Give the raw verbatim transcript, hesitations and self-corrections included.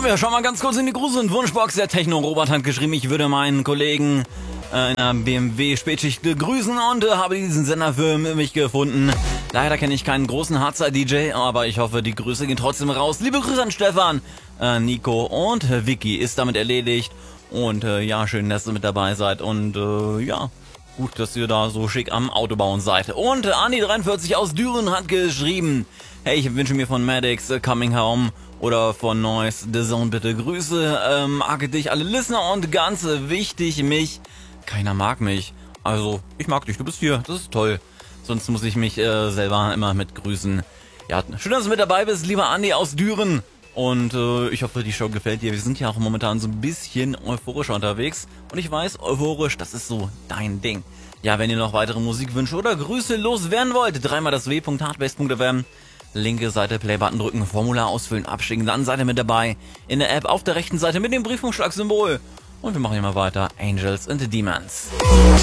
wir schauen mal ganz kurz in die Gruß- und Wunschbox. Der Techno-Robert hat geschrieben, ich würde meinen Kollegen äh, in einer B M W-Spätschicht grüßen und äh, habe diesen Sender für mich gefunden. Leider kenne ich keinen großen Hardstyle-D J, aber ich hoffe, die Grüße gehen trotzdem raus. Liebe Grüße an Stefan, äh, Nico und äh, Vicky. Ist damit erledigt. Und äh, ja, schön, dass ihr mit dabei seid. Und äh, ja, gut, dass ihr da so schick am Auto bauen seid. Und äh, Andi dreiundvierzig aus Düren hat geschrieben, hey, ich wünsche mir von Maddox uh, Coming Home oder von Noise The Zone bitte Grüße. Ähm, mag dich alle Listener und ganz wichtig mich. Keiner mag mich. Also, ich mag dich, du bist hier, das ist toll. Sonst muss ich mich äh, selber immer mit grüßen. Ja, schön, dass du mit dabei bist, lieber Andi aus Düren. Und äh, ich hoffe, die Show gefällt dir. Wir sind ja auch momentan so ein bisschen euphorischer unterwegs. Und ich weiß, euphorisch, das ist so dein Ding. Ja, wenn ihr noch weitere Musikwünsche oder Grüße loswerden wollt, dreimal das w punkt hardbase punkt f m. Linke Seite Playbutton drücken, Formular ausfüllen, abschicken, dann seid ihr mit dabei. In der App auf der rechten Seite mit dem Briefumschlagsymbol. Und wir machen hier mal weiter. Angels and Demons.